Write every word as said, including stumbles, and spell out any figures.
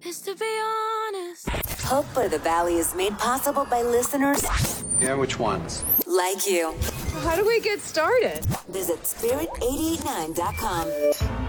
Cause to be honest, Hope for the Valley is made possible by listeners Yeah, which ones? like you. How do we get started? Visit spirit eight eight nine dot com.